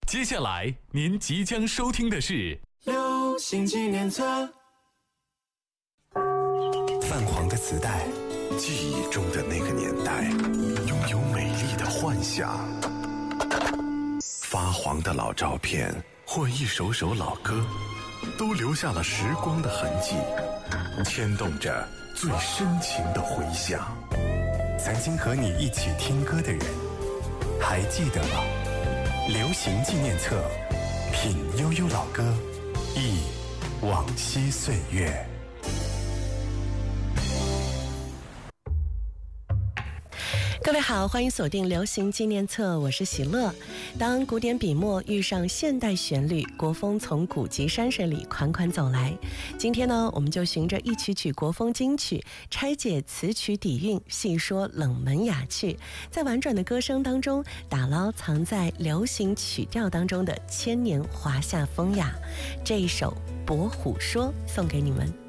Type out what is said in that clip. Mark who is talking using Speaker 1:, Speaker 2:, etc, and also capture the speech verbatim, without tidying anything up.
Speaker 1: 接下来您即将收听的是
Speaker 2: 流行纪念册。
Speaker 3: 泛黄的磁带，记忆中的那个年代，拥有美丽的幻想。发黄的老照片或一首首老歌，都留下了时光的痕迹，牵动着最深情的回响。曾经和你一起听歌的人，还记得吗？流行纪念册，品悠悠老歌，忆往昔岁月。
Speaker 4: 各位好，欢迎锁定流行纪念册，我是喜乐。当古典笔墨遇上现代旋律，国风从古籍山水里款款走来。今天呢，我们就循着一曲曲国风金曲，拆解词曲底蕴，细说冷门雅趣，在婉转的歌声当中，打捞藏在流行曲调当中的千年华夏风雅。这一首《伯虎说》送给你们。